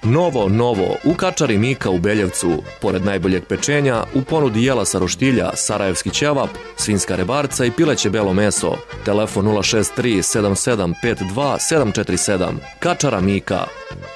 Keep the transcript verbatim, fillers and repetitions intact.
Novo, novo, u kačari Mika u Beljevcu. Pored najboljeg pečenja, u ponudi jela sa roštilja, sarajevski ćevap, svinjska rebarca i pileće belo meso. Telefon nula šest tri sedam sedam pet dva sedam četiri sedam. Kačara Mika.